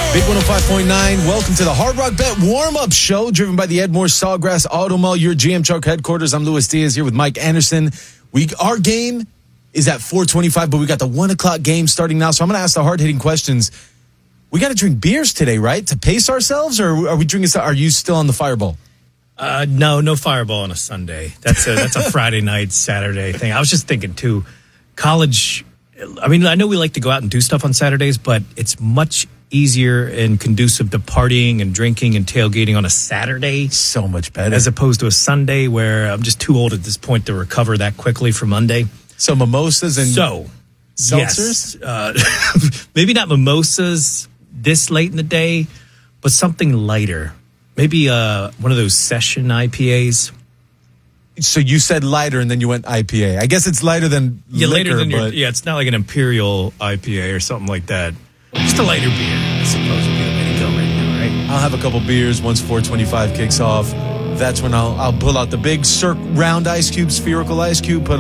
Big 105.9. Welcome to the Hard Rock Bet warm-up show driven by the Edmore Sawgrass Auto Mall, your GM Truck headquarters. I'm Luis Diaz here with Mike Anderson. Our game is at 4:25, but we got the 1 o'clock game starting now. So I'm going to ask the hard-hitting questions. We got to drink beers today, right? To pace ourselves, or are we drinking? Are you still on the Fireball? No Fireball on a Sunday. That's a Friday night, Saturday thing. I was just thinking too, college. I mean, I know we like to go out and do stuff on Saturdays, but it's much easier and conducive to partying and drinking and tailgating on a Saturday. So much better. As opposed to a Sunday where I'm just too old at this point to recover that quickly for Monday. So mimosas and seltzers? Yes. Maybe not mimosas this late in the day, but something lighter. Maybe one of those session IPAs. So you said lighter and then you went IPA. I guess it's lighter than liquor, later than but... it's not like an Imperial IPA or something like that. Just a lighter beer, I suppose, would be the way to go right now, right? I'll have a couple beers once 4:25 kicks off. That's when I'll pull out the big round ice cube, spherical ice cube, put